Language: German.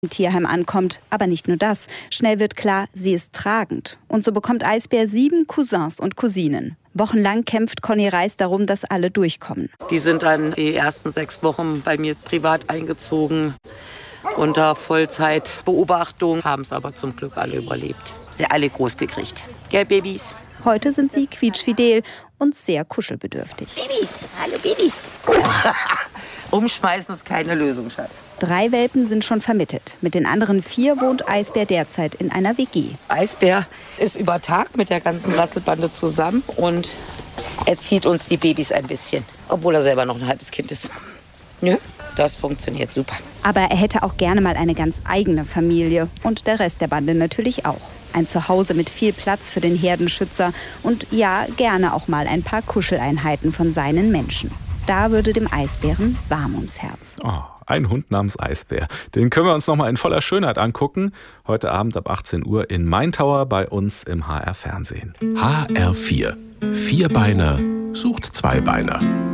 im Tierheim ankommt. Aber nicht nur das. Schnell wird klar, sie ist tragend. Und so bekommt Eisbär 7 Cousins und Cousinen. Wochenlang kämpft Conny Reis darum, dass alle durchkommen. Die sind dann die ersten 6 Wochen bei mir privat eingezogen. Unter Vollzeitbeobachtung, haben es aber zum Glück alle überlebt. Sie alle groß gekriegt. Gell, Babys? Heute sind sie quietschfidel und sehr kuschelbedürftig. Babys, hallo Babys. Umschmeißen ist keine Lösung, Schatz. 3 Welpen sind schon vermittelt. Mit den anderen 4 wohnt Eisbär derzeit in einer WG. Eisbär ist über Tag mit der ganzen Rasselbande zusammen und erzieht uns die Babys ein bisschen. Obwohl er selber noch ein halbes Kind ist. Nö, das funktioniert super. Aber er hätte auch gerne mal eine ganz eigene Familie. Und der Rest der Bande natürlich auch. Ein Zuhause mit viel Platz für den Herdenschützer. Und ja, gerne auch mal ein paar Kuscheleinheiten von seinen Menschen. Da würde dem Eisbären warm ums Herz. Oh, ein Hund namens Eisbär. Den können wir uns noch mal in voller Schönheit angucken. Heute Abend ab 18 Uhr in Maintower bei uns im HR Fernsehen. HR4. Vierbeiner sucht Zweibeiner.